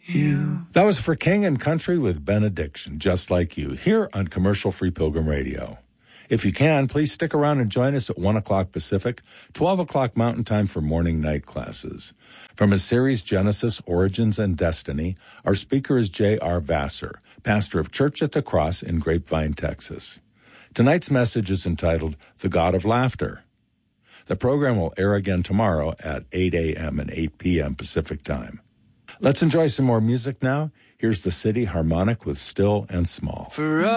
you. That was For King and Country with Benediction, Just Like You, here on Commercial-Free Pilgrim Radio. If you can, please stick around and join us at 1 o'clock Pacific, 12 o'clock Mountain Time for morning night classes. From his series Genesis, Origins, and Destiny, our speaker is J.R. Vassar, pastor of Church at the Cross in Grapevine, Texas. Tonight's message is entitled, The God of Laughter. The program will air again tomorrow at 8 a.m. and 8 p.m. Pacific Time. Let's enjoy some more music now. Here's the City Harmonic with Still and Small.